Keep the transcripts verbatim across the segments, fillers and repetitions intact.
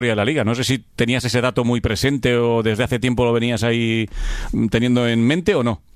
de la Liga. No sé si tenías ese dato muy presente o desde hace tiempo lo venías ahí teniendo en mente o no.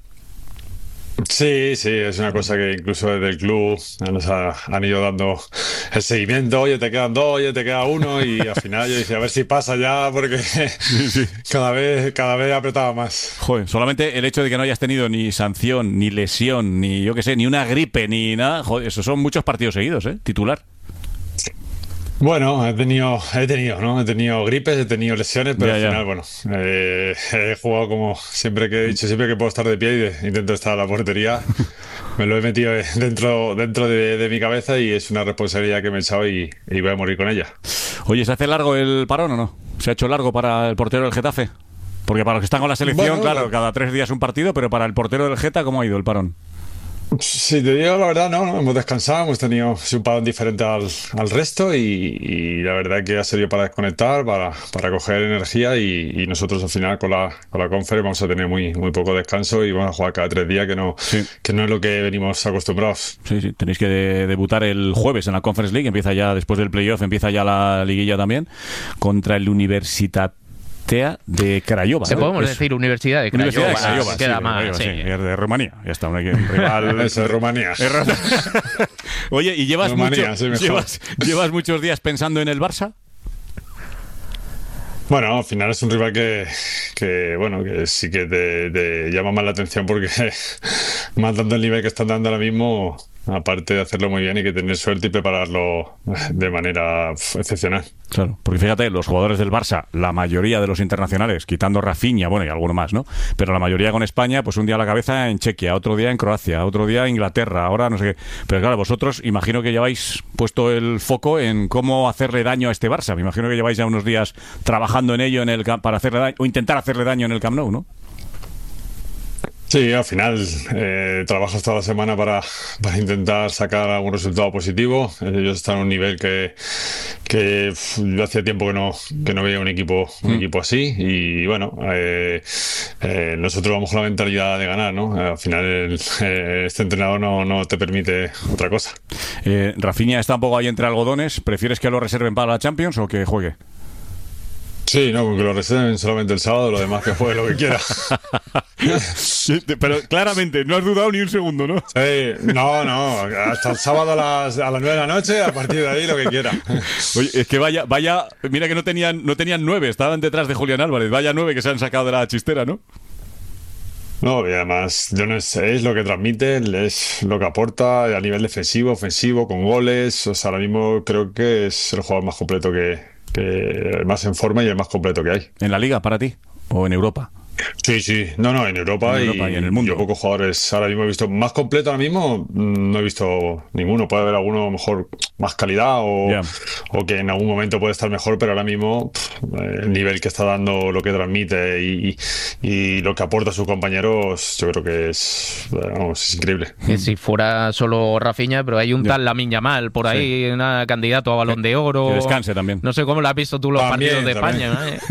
Sí, sí, es una cosa que incluso desde el club nos ha- han ido dando el seguimiento. Oye, te quedan dos, oye, te queda uno. Y al final yo dije, a ver si pasa ya, porque Sí, sí. cada vez, cada vez apretaba más. Joder, solamente el hecho de que no hayas tenido ni sanción, ni lesión, ni yo qué sé, ni una gripe, ni nada, joder, esos son muchos partidos seguidos, ¿eh? Titular. Bueno, he tenido, he tenido, ¿no? He tenido gripes, he tenido lesiones, pero Ya, al ya. final, bueno, eh, he jugado como siempre que he dicho, siempre que puedo estar de pie y de- intento estar a la portería. Me lo he metido eh, dentro, dentro de, de mi cabeza y es una responsabilidad que me he echado y, y voy a morir con ella. Oye, ¿se hace largo el parón o no? ¿Se ha hecho largo para el portero del Getafe? Porque para los que están con la selección, Bueno, claro, la- cada tres días un partido, pero para el portero del Geta, ¿cómo ha ido el parón? Si te digo la verdad, no, no, hemos descansado, hemos tenido sí, un parón diferente al, al resto y, y la verdad que ha servido para desconectar, para, para coger energía y, y nosotros al final con la, con la Conference vamos a tener muy, muy poco descanso y vamos a jugar cada tres días, que no, Sí. que no es lo que venimos acostumbrados. Sí, sí, tenéis que de- debutar el jueves en la Conference League, empieza ya después del playoff, empieza ya la liguilla también, contra el Universitatea de Craiova. Se ¿no? podemos Es- decir Universidad de Craiova. Universidad de Craiova, se queda sí, más. Craiova, sí. sí, es de Rumanía, ya está, un un rival. Eso es Rumanía. Es ra- Oye, ¿y llevas, Rumanía, mucho- sí, mejor. llevas, llevas muchos días pensando en el Barça? Bueno, al final es un rival que, que bueno, que sí que te, te llama más la atención porque más dando el nivel que están dando ahora mismo, aparte de hacerlo muy bien, hay que tener suerte y prepararlo de manera uf, excepcional. Claro, porque fíjate, los jugadores del Barça, la mayoría de los internacionales, quitando Rafinha, bueno, y alguno más, ¿no? Pero la mayoría con España, pues un día a la cabeza en Chequia, otro día en Croacia, otro día en Inglaterra, ahora no sé qué. Pero claro, vosotros imagino que lleváis puesto el foco en cómo hacerle daño a este Barça. Me imagino que lleváis ya unos días trabajando en ello en el camp- para hacerle daño, o intentar hacerle daño en el Camp Nou, ¿no? Sí, al final eh, trabajas toda la semana para, para intentar sacar algún resultado positivo. Ellos están a un nivel que, que uf, yo hacía tiempo que no, que no veía un equipo, un equipo así. Y bueno, eh, eh, nosotros vamos con la mentalidad de ganar, ¿no? Al final el- eh, este entrenador no, no te permite otra cosa. Eh, Rafinha está un poco ahí entre algodones. ¿Prefieres que lo reserven para la Champions o que juegue? Sí, no, con que lo reserven solamente el sábado, lo demás que juegue lo que quiera. Pero claramente, no has dudado ni un segundo, ¿no? Sí, no, no, hasta el sábado a las, a las nueve de la noche, a partir de ahí lo que quiera. Oye, es que vaya, vaya, mira que no tenían, no tenían nueve, estaban detrás de Julián Álvarez, vaya nueve que se han sacado de la chistera, ¿no? No, y además, yo no sé, es lo que transmite, es lo que aporta a nivel defensivo, ofensivo, con goles. O sea, ahora mismo creo que es el jugador más completo que, que el más en forma y el más completo que hay. ¿En la Liga para ti? ¿O en Europa? Sí, sí, no, no, en Europa, En Europa y en el mundo. yo pocos jugadores ahora mismo he visto más completo ahora mismo, mm, no he visto ninguno. Puede haber alguno mejor, más calidad o, Ya. o que en algún momento puede estar mejor, pero ahora mismo pff, el nivel que está dando, lo que transmite y, y lo que aporta a sus compañeros, yo creo que es, vamos, es increíble. Que si fuera solo Rafinha, pero hay un Ya. tal Lamine Yamal por ahí, una candidato a Balón de Oro. Que descanse también. No sé cómo lo has visto tú los También, partidos de también. España. ¿eh?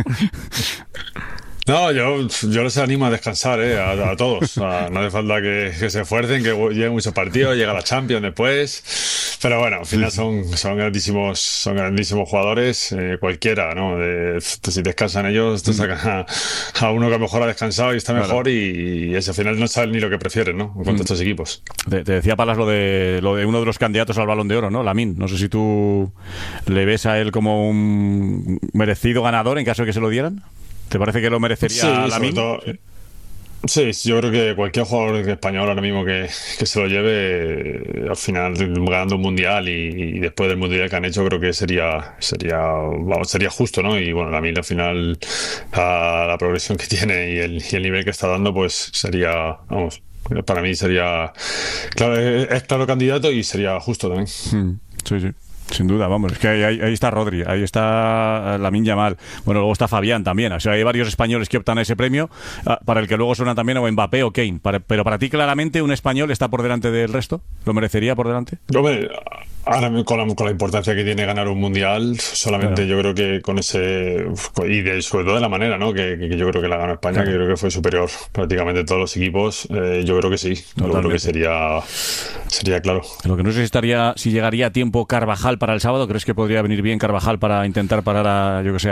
No, yo, yo les animo a descansar, ¿eh? a, a todos. A- no hace falta que, que se esfuercen, que lleguen muchos partidos, llega la Champions después. Pero bueno, al final son, son grandísimos, son grandísimos jugadores, eh, cualquiera, ¿no? De- si descansan ellos, te sacan a, a uno que a lo mejor ha descansado y está Claro. mejor y, y ese al final no saben ni lo que prefieren, ¿no? En cuanto a estos equipos. Te, te decía Palas lo de lo de uno de los candidatos al Balón de Oro, ¿no? Lamine. No sé si tú le ves a él como un merecido ganador en caso de que se lo dieran. ¿Te parece que lo merecería Sí, sobre Lamine? todo- Sí, yo creo que cualquier jugador español ahora mismo que, que se lo lleve, eh, al final ganando un mundial y, y después del mundial que han hecho, creo que sería sería vamos, sería justo, ¿no? Y bueno, Lamine al final la, la progresión que tiene y el, y el nivel que está dando, pues sería, vamos, para mí sería claro, es, es claro candidato y sería justo también. Mm, sí, sí. Sin duda, vamos, es que ahí, ahí- ahí está Rodri, ahí está Lamine Yamal, bueno, luego está Fabián también, o sea, hay varios españoles que optan a ese premio, ah, para el que luego suena también o Mbappé o Kane, para- pero para ti claramente un español está por delante del resto, ¿lo merecería por delante? Hombre, ahora mismo con la, con la importancia que tiene ganar un mundial, solamente Claro. yo creo que con ese y de, sobre todo de la manera, ¿no? Que, que yo creo que la ganó España, Claro. que creo que fue superior prácticamente a todos los equipos. eh, yo creo que sí, yo creo Totalmente. que sería sería claro. Lo que no sé si estaría, si llegaría a tiempo Carvajal para el sábado, ¿crees que podría venir bien Carvajal para intentar parar a, yo que sé,